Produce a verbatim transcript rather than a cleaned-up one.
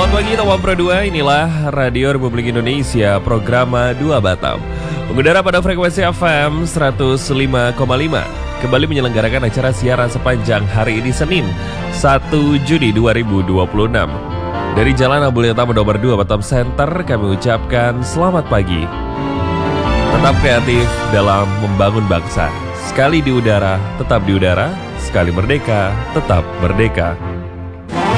Selamat pagi Teman Pro dua, inilah Radio Republik Indonesia, program dua Batam. Mengudara pada frekuensi F M seratus lima koma lima. Kembali menyelenggarakan acara siaran sepanjang hari ini Senin, satu Juni dua ribu dua puluh enam. Dari Jalan Abdul Utama nomor dua Batam Center, kami ucapkan selamat pagi. Tetap kreatif dalam membangun bangsa. Sekali di udara, tetap di udara. Sekali merdeka, tetap merdeka.